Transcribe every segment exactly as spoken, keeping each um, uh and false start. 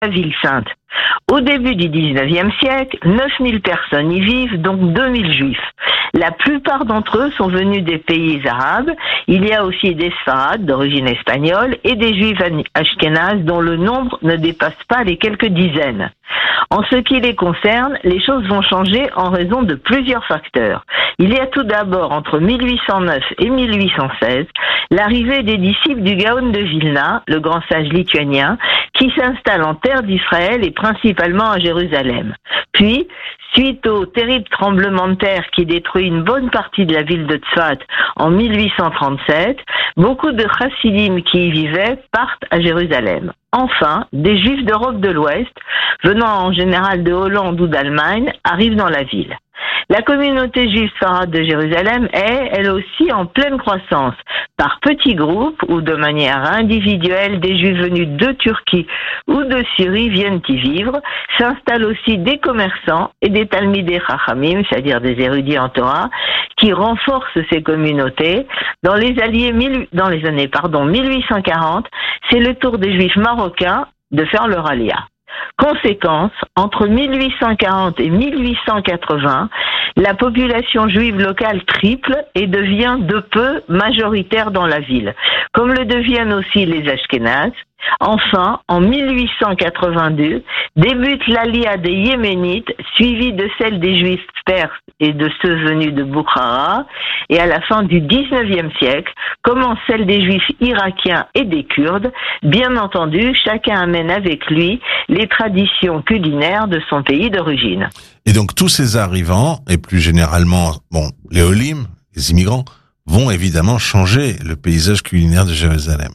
la ville sainte. Au début du dix-neuvième siècle, neuf mille personnes y vivent, donc deux mille juifs. La plupart d'entre eux sont venus des pays arabes. Il y a aussi des Sfarades d'origine espagnole et des juifs ashkénazes dont le nombre ne dépasse pas les quelques dizaines. En ce qui les concerne, les choses vont changer en raison de plusieurs facteurs. Il y a tout d'abord, entre mille huit cent neuf et mille huit cent seize, l'arrivée des disciples du Gaon de Vilna, le grand sage lituanien, qui s'installe en terre d'Israël et principalement à Jérusalem. Puis, suite au terrible tremblement de terre qui détruit une bonne partie de la ville de Tzfat en mille huit cent trente-sept, beaucoup de chassidim qui y vivaient partent à Jérusalem. Enfin, des juifs d'Europe de l'Ouest, venant en général de Hollande ou d'Allemagne, arrivent dans la ville. La communauté juive sfarade de Jérusalem est, elle aussi, en pleine croissance. Par petits groupes ou de manière individuelle, des juifs venus de Turquie ou de Syrie viennent y vivre. S'installent aussi des commerçants et des talmidei chachamim, c'est-à-dire des érudits en Torah, qui renforcent ces communautés. Dans les, alliés, dans les années pardon, mille huit cent quarante, c'est le tour des juifs marocains de faire leur alia. Conséquence, entre mille huit cent quarante et mille huit cent quatre-vingts, la population juive locale triple et devient de peu majoritaire dans la ville, comme le deviennent aussi les Ashkénazes. Enfin, en mille huit cent quatre-vingt-deux, débute l'alia des Yéménites, suivie de celle des Juifs perses et de ceux venus de Boukhara, et à la fin du dix-neuvième siècle, commence celle des Juifs irakiens et des Kurdes. Bien entendu, chacun amène avec lui les traditions culinaires de son pays d'origine. Et donc tous ces arrivants, et plus généralement, bon, les Olim, les immigrants, vont évidemment changer le paysage culinaire de Jérusalem.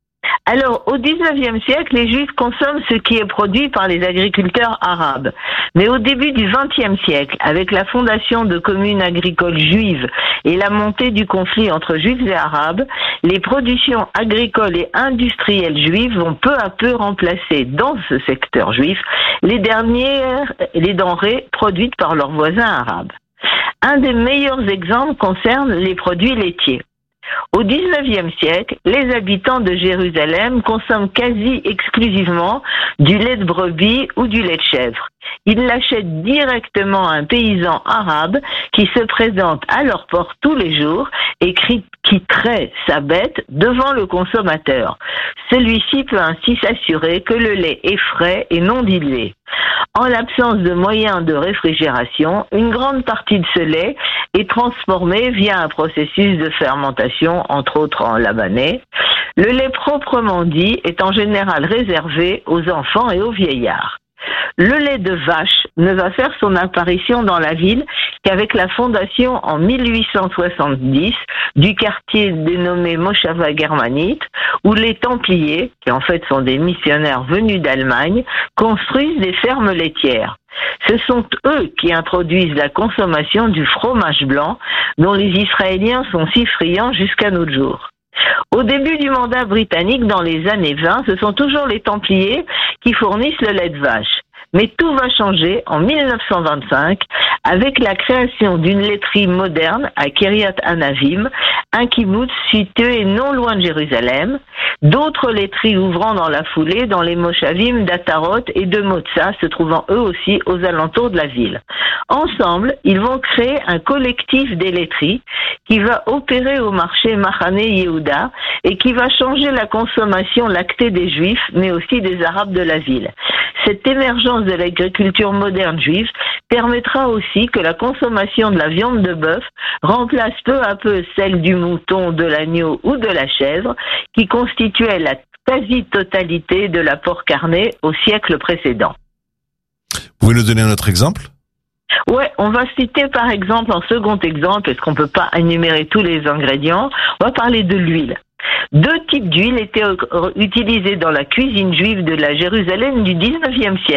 Alors, au dix-neuvième siècle, les Juifs consomment ce qui est produit par les agriculteurs arabes. Mais au début du vingtième siècle, avec la fondation de communes agricoles juives et la montée du conflit entre Juifs et Arabes, les productions agricoles et industrielles juives vont peu à peu remplacer dans ce secteur juif les dernières, les denrées produites par leurs voisins arabes. Un des meilleurs exemples concerne les produits laitiers. Au dix-neuvième siècle, les habitants de Jérusalem consomment quasi exclusivement du lait de brebis ou du lait de chèvre. Ils l'achètent directement à un paysan arabe qui se présente à leur porte tous les jours et qui traite sa bête devant le consommateur. Celui-ci peut ainsi s'assurer que le lait est frais et non dilué. En l'absence de moyens de réfrigération, une grande partie de ce lait est transformé via un processus de fermentation, entre autres en labanais. Le lait proprement dit est en général réservé aux enfants et aux vieillards. Le lait de vache ne va faire son apparition dans la ville qu'avec la fondation en mille huit cent soixante-dix du quartier dénommé Moshava Germanite, où les Templiers, qui en fait sont des missionnaires venus d'Allemagne, construisent des fermes laitières. Ce sont eux qui introduisent la consommation du fromage blanc, dont les Israéliens sont si friands jusqu'à nos jours. Au début du mandat britannique, dans les années vingt, ce sont toujours les Templiers qui fournissent le lait de vache. Mais tout va changer en mille neuf cent vingt-cinq avec la création d'une laiterie moderne à Kiryat Anavim, un kibboutz situé non loin de Jérusalem, d'autres laiteries ouvrant dans la foulée dans les moshavim d'Atarot et de Motza, se trouvant eux aussi aux alentours de la ville. Ensemble, ils vont créer un collectif des laiteries qui va opérer au marché Machane Yehuda et qui va changer la consommation lactée des Juifs, mais aussi des Arabes de la ville. Cette émergence de l'agriculture moderne juive permettra aussi que la consommation de la viande de bœuf remplace peu à peu celle du mouton, de l'agneau ou de la chèvre, qui constituait la quasi-totalité de l'apport carné au siècle précédent. Vous pouvez nous donner un autre exemple ? Ouais, on va citer par exemple en second exemple, parce qu'on ne peut pas énumérer tous les ingrédients, on va parler de l'huile. Deux types d'huile étaient utilisés dans la cuisine juive de la Jérusalem du dix-neuvième siècle.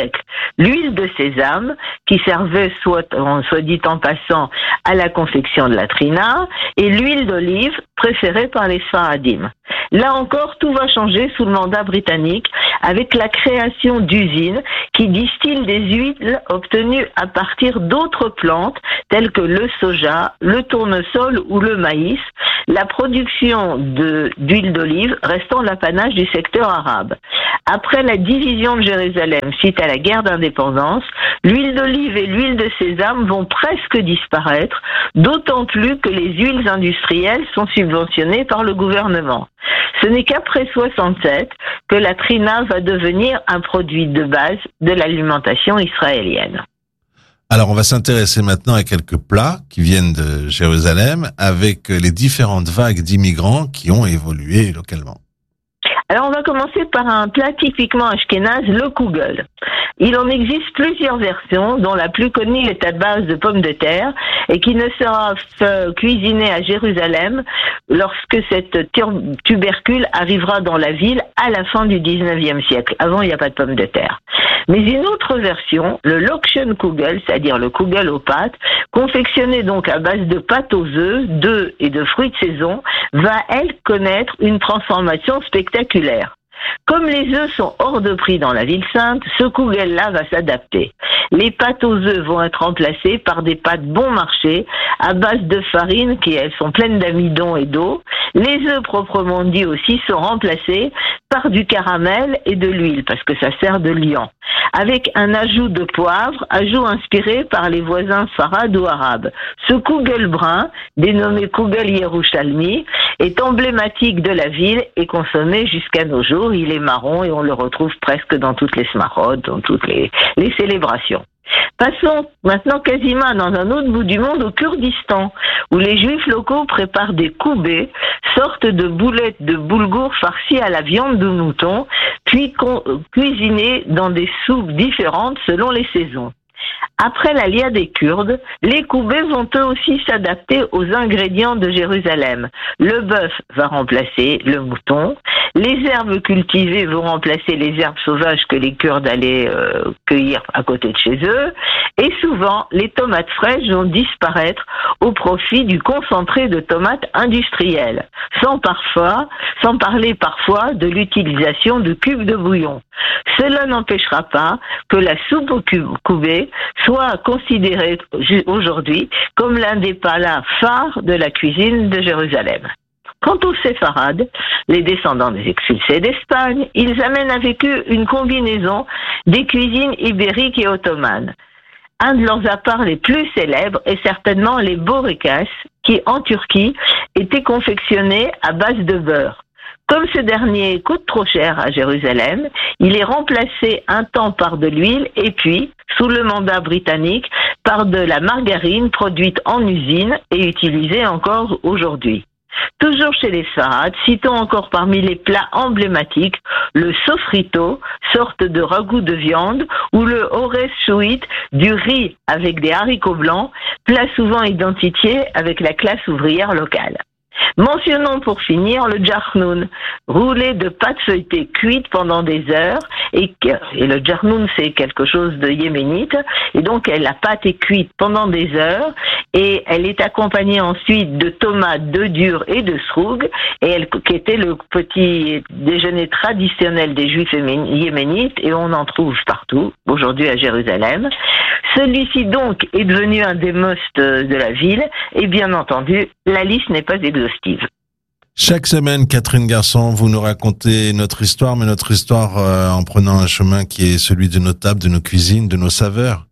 l'huile de sésame, qui servait, soit, soit dit en passant, à la confection de la trina, et l'huile d'olive, préférée par les Sfaradim. Là encore, tout va changer sous le mandat britannique avec la création d'usines qui distillent des huiles obtenues à partir d'autres plantes telles que le soja, le tournesol ou le maïs, la production de, d'huile d'olive restant l'apanage du secteur arabe. Après la division de Jérusalem suite à la guerre d'indépendance, l'huile d'olive et l'huile de sésame vont presque disparaître, d'autant plus que les huiles industrielles sont subventionnées par le gouvernement. Ce n'est qu'après soixante-sept que la trina va devenir un produit de base de l'alimentation israélienne. Alors, on va s'intéresser maintenant à quelques plats qui viennent de Jérusalem avec les différentes vagues d'immigrants qui ont évolué localement. Alors, on va commencer par un plat typiquement ashkénaze, le kugel. Il en existe plusieurs versions, dont la plus connue est à base de pommes de terre et qui ne sera euh, cuisinée à Jérusalem lorsque cette tubercule arrivera dans la ville à la fin du dix-neuvième siècle. Avant, il n'y a pas de pommes de terre. Mais une autre version, le lokshen kugel, c'est-à-dire le kugel aux pâtes, confectionné donc à base de pâte aux œufs, d'œufs et de fruits de saison, va, elle, connaître une transformation spectaculaire. Comme les œufs sont hors de prix dans la ville sainte, ce kugel-là va s'adapter. Les pâtes aux œufs vont être remplacées par des pâtes bon marché à base de farine qui elles sont pleines d'amidon et d'eau. Les œufs proprement dit aussi sont remplacés par du caramel et de l'huile parce que ça sert de liant. Avec un ajout de poivre, ajout inspiré par les voisins sfarades ou arabes. Ce kugel brun, dénommé kugel Yerushalmi, est emblématique de la ville et consommé jusqu'à nos jours. Il est marron et on le retrouve presque dans toutes les smarot, dans toutes les, les célébrations. Passons maintenant quasiment dans un autre bout du monde, au Kurdistan, où les juifs locaux préparent des koubés, sorte de boulettes de boulgour farcies à la viande de mouton, puis cuisinées dans des soupes différentes selon les saisons. Après l'alia des Kurdes, les koubés vont eux aussi s'adapter aux ingrédients de Jérusalem. Le bœuf va remplacer le mouton, les herbes cultivées vont remplacer les herbes sauvages que les Kurdes allaient euh, cueillir à côté de chez eux, et souvent les tomates fraîches vont disparaître au profit du concentré de tomates industrielles, sans parfois, sans parler parfois de l'utilisation de cubes de bouillon. Cela n'empêchera pas que la soupe au koubé soit considérée aujourd'hui comme l'un des plats phares de la cuisine de Jérusalem. Quant aux séfarades, les descendants des expulsés d'Espagne, ils amènent avec eux une combinaison des cuisines ibériques et ottomanes. Un de leurs apparts les plus célèbres est certainement les borekas, qui en Turquie étaient confectionnés à base de beurre. Comme ce dernier coûte trop cher à Jérusalem, il est remplacé un temps par de l'huile et puis, sous le mandat britannique, par de la margarine produite en usine et utilisée encore aujourd'hui. Toujours chez les Sfarades, citons encore parmi les plats emblématiques le sofrito, sorte de ragoût de viande, ou le ores chouit, du riz avec des haricots blancs, plat souvent identifié avec la classe ouvrière locale. Mentionnons pour finir le jarnoun, roulé de pâte feuilletée cuite pendant des heures, et, que, et le jarnoun c'est quelque chose de yéménite, et donc la pâte est cuite pendant des heures, et elle est accompagnée ensuite de tomates, d'œufs durs et de sroug, et elle, qui était le petit déjeuner traditionnel des juifs yéménites, et on en trouve partout, aujourd'hui à Jérusalem. Celui-ci donc est devenu un des musts de la ville, et bien entendu, la liste n'est pas exhaustive. Chaque semaine, Catherine Garçon, vous nous racontez notre histoire, mais notre histoire euh, en prenant un chemin qui est celui de nos tables, de nos cuisines, de nos saveurs.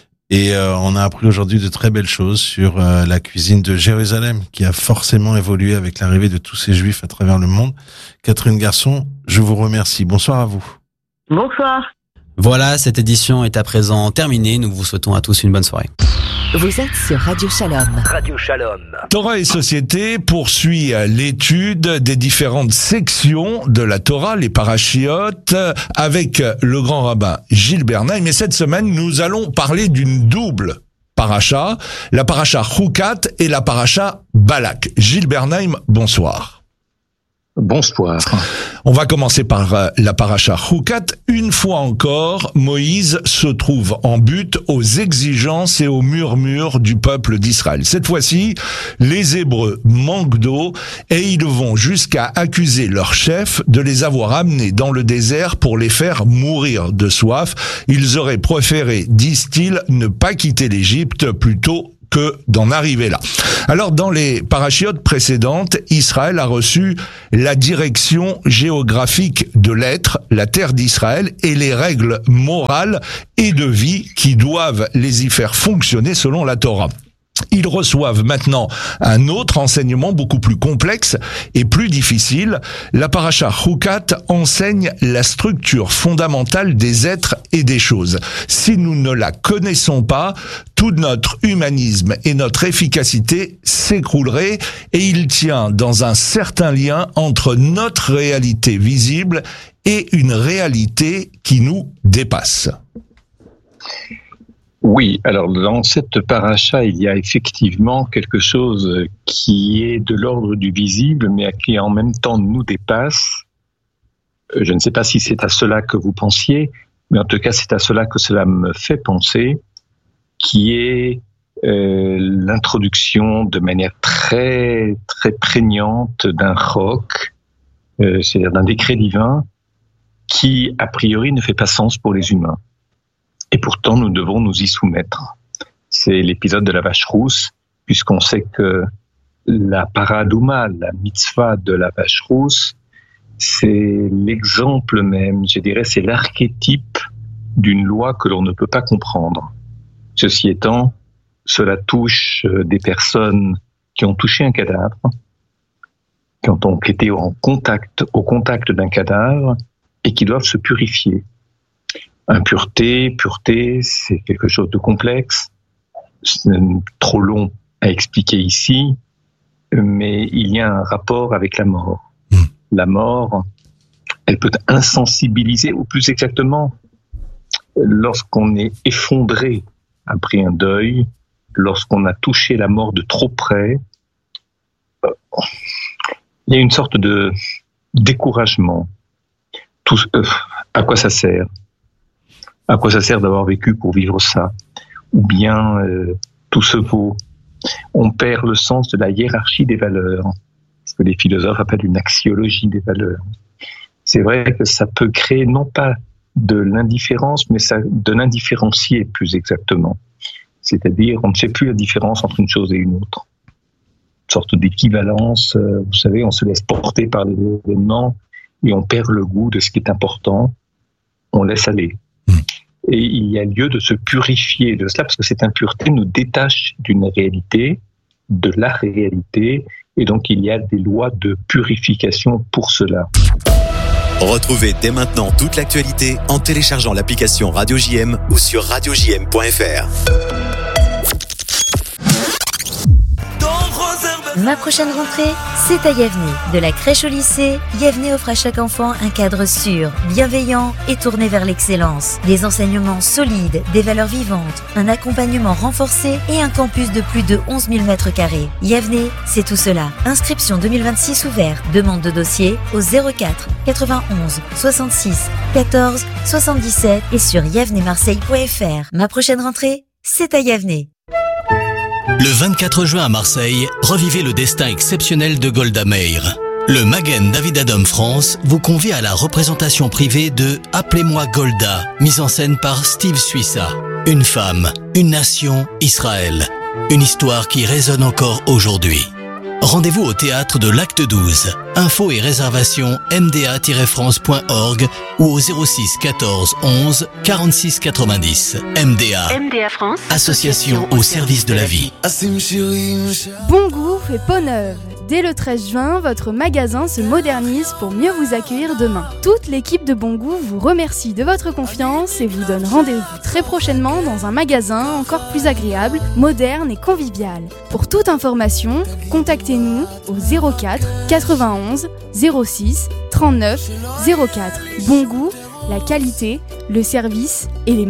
Et euh, on a appris aujourd'hui de très belles choses sur euh, la cuisine de Jérusalem, qui a forcément évolué avec l'arrivée de tous ces juifs à travers le monde. Catherine Garçon, je vous remercie. Bonsoir à vous. Bonsoir. Voilà, cette édition est à présent terminée. Nous vous souhaitons à tous une bonne soirée. Vous êtes sur Radio Shalom. Radio Shalom. Torah et Société poursuit l'étude des différentes sections de la Torah, les parachiotes, avec le grand rabbin Gilles Bernheim. Et cette semaine, nous allons parler d'une double paracha, la paracha Chukat et la paracha Balak. Gilles Bernheim, bonsoir. Bonsoir. On va commencer par la paracha Chukat. Une fois encore, Moïse se trouve en butte aux exigences et aux murmures du peuple d'Israël. Cette fois-ci, les Hébreux manquent d'eau et ils vont jusqu'à accuser leur chef de les avoir amenés dans le désert pour les faire mourir de soif. Ils auraient préféré, disent-ils, ne pas quitter l'Égypte plutôt que d'en arriver là. Alors, dans les parachiotes précédentes, Israël a reçu la direction géographique de l'être, la terre d'Israël, et les règles morales et de vie qui doivent les y faire fonctionner selon la Torah. Ils reçoivent maintenant un autre enseignement beaucoup plus complexe et plus difficile. La paracha Chukat enseigne la structure fondamentale des êtres et des choses. Si nous ne la connaissons pas, tout notre humanisme et notre efficacité s'écrouleraient, et il tient dans un certain lien entre notre réalité visible et une réalité qui nous dépasse. Oui, alors dans cette paracha, il y a effectivement quelque chose qui est de l'ordre du visible, mais qui en même temps nous dépasse. Je ne sais pas si c'est à cela que vous pensiez, mais en tout cas c'est à cela que cela me fait penser, qui est euh, l'introduction de manière très très prégnante d'un chok, euh, c'est-à-dire d'un décret divin, qui a priori ne fait pas sens pour les humains. Et pourtant, nous devons nous y soumettre. C'est l'épisode de la vache rousse, puisqu'on sait que la paradouma, la mitzvah de la vache rousse, c'est l'exemple même, je dirais, c'est l'archétype d'une loi que l'on ne peut pas comprendre. Ceci étant, cela touche des personnes qui ont touché un cadavre, qui ont été en contact, au contact d'un cadavre, et qui doivent se purifier. Impureté, pureté, c'est quelque chose de complexe, c'est trop long à expliquer ici, mais il y a un rapport avec la mort. Mmh. La mort, elle peut insensibiliser, ou plus exactement, lorsqu'on est effondré après un deuil, lorsqu'on a touché la mort de trop près, il y a une sorte de découragement. Tout, euh, à quoi ça sert ? À quoi ça sert d'avoir vécu pour vivre ça ? Ou bien euh, tout se vaut. On perd le sens de la hiérarchie des valeurs, ce que les philosophes appellent une axiologie des valeurs. C'est vrai que ça peut créer non pas de l'indifférence, mais ça, de l'indifférencier plus exactement. C'est-à-dire, on ne sait plus la différence entre une chose et une autre. Une sorte d'équivalence, euh, vous savez, on se laisse porter par les événements et on perd le goût de ce qui est important, on laisse aller. Et il y a lieu de se purifier de cela, parce que cette impureté nous détache d'une réalité, de la réalité, et donc il y a des lois de purification pour cela. Retrouvez dès maintenant toute l'actualité en téléchargeant l'application Radio J M ou sur radio j m point f r. Ma prochaine rentrée, c'est à Yavne. De la crèche au lycée, Yavne offre à chaque enfant un cadre sûr, bienveillant et tourné vers l'excellence. Des enseignements solides, des valeurs vivantes, un accompagnement renforcé et un campus de plus de onze mille mètres carrés. Yavne, c'est tout cela. Inscription deux mille vingt-six ouvert. Demande de dossier au zéro quatre quatre-vingt-onze soixante-six quatorze soixante-dix-sept et sur yavne marseille point f r. Ma prochaine rentrée, c'est à Yavne. Le vingt-quatre juin à Marseille, revivez le destin exceptionnel de Golda Meir. Le Magen David Adom France vous convie à la représentation privée de Appelez-moi Golda, mise en scène par Steve Suissa. Une femme, une nation, Israël. Une histoire qui résonne encore aujourd'hui. Rendez-vous au théâtre de l'Acte douze. Infos et réservations m d a tiret france point org ou au zéro six quatorze onze quarante-six quatre-vingt-dix. M D A, M D A France, association au service de la vie. Bon goût fait peau neuve. Dès le treize juin, votre magasin se modernise pour mieux vous accueillir demain. Toute l'équipe de Bon Goût vous remercie de votre confiance et vous donne rendez-vous très prochainement dans un magasin encore plus agréable, moderne et convivial. Pour toute information, contactez-nous au zéro quatre quatre-vingt-onze zéro six trente-neuf zéro quatre. Bon Goût, la qualité, le service et les